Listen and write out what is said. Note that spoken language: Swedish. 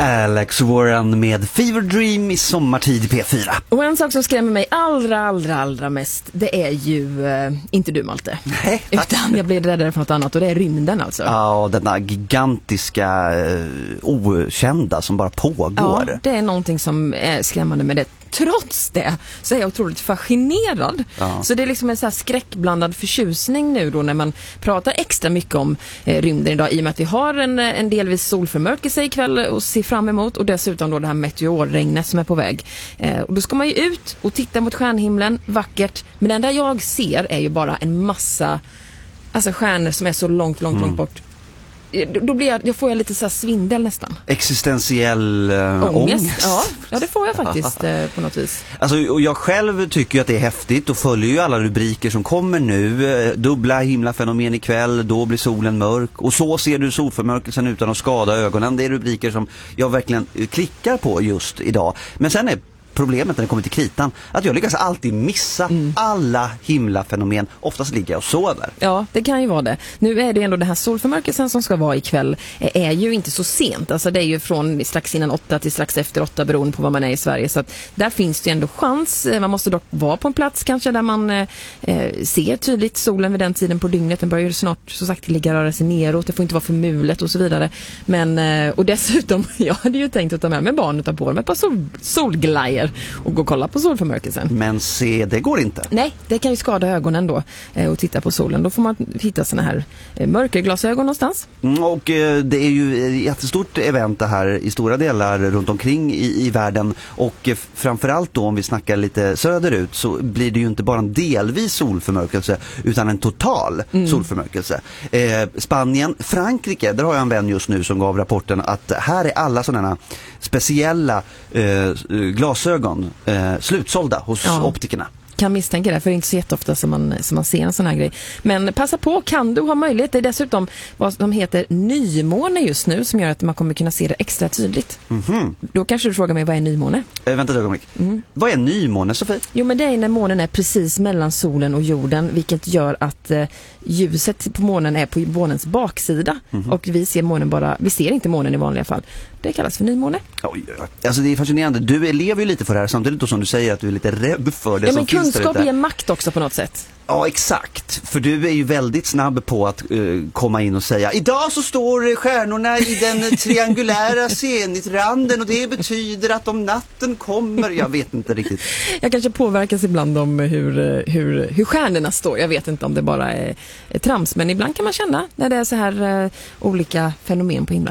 Alex Warren med Fever Dream i sommartid i P4. Och en sak som skrämmer mig allra mest, det är ju inte du, Malte. Nej, utan jag blir räddare för något annat, och det är rymden alltså. Ja, denna gigantiska okända som bara pågår. Ja, det är någonting som är skrämmande med det. Trots det så är jag otroligt fascinerad. Ja. Så det är liksom en så här skräckblandad förtjusning nu då när man pratar extra mycket om rymden idag, i och med att vi har en delvis solförmörkelse ikväll och se fram emot, och dessutom då det här meteorregnet som är på väg. Och då ska man ju ut och titta mot stjärnhimlen, vackert, men det enda jag ser är ju bara en massa stjärnor som är så långt bort. Då får jag lite så här svindel nästan. Existentiell ångest. Ja, det får jag faktiskt på något vis. Alltså, och jag själv tycker ju att det är häftigt och följer ju alla rubriker som kommer nu. Dubbla himlafenomen ikväll, då blir solen mörk. Och så ser du solförmörkelsen utan att skada ögonen. Det är rubriker som jag verkligen klickar på just idag. Men sen är problemet när det kommer till kritan att jag lyckas alltid missa alla himlafenomen. Oftast ligger jag och sover. Ja, det kan ju vara det. Nu är det ändå den här solförmörkelsen som ska vara ikväll är ju inte så sent. Alltså det är ju från strax innan 8 till strax efter 8 beroende på var man är i Sverige. Så att där finns det ju ändå chans. Man måste dock vara på en plats kanske där man ser tydligt solen vid den tiden på dygnet. Den börjar ju snart så sagt ligga röra sig neråt. Det får inte vara för mulet och så vidare. Men, och dessutom, jag hade ju tänkt att ta med mig barn utan på dem ett par solglajjor och gå och kolla på solförmörkelsen. Men se, det går inte. Nej, det kan ju skada ögonen då och titta på solen. Då får man hitta såna här mörkerglasögon någonstans. Och det är ju ett jättestort event det här i stora delar runt omkring i världen. Och framförallt då om vi snackar lite söderut så blir det ju inte bara en delvis solförmörkelse utan en total solförmörkelse. Spanien, Frankrike, där har jag en vän just nu som gav rapporten att här är alla sådana speciella glasögon slutsålda hos optikerna. Kan misstänka det, för det är inte så jätteofta som man ser en sån här grej. Men passa på, kan du ha möjlighet. Det är dessutom vad de heter nymåne just nu som gör att man kommer kunna se det extra tydligt. Då kanske du frågar mig, vad är nymåne? Vänta ett ögonblick. Vad är nymåne, Sofie? Jo, men det är när månen är precis mellan solen och jorden, vilket gör att ljuset på månen är på månens baksida. Och vi ser inte månen i vanliga fall. Det kallas för nymåne. Alltså det är fascinerande. Du lever ju lite för det här samtidigt då som du säger att du är lite rädd för det som men finns. Kunskap ger makt också på något sätt. Ja, exakt. För du är ju väldigt snabb på att komma in och säga idag så står stjärnorna i den triangulära zenitranden och det betyder att om natten kommer... Jag vet inte riktigt. Jag kanske påverkas ibland om hur stjärnorna står. Jag vet inte om det bara är trams, men ibland kan man känna när det är så här olika fenomen på himlen.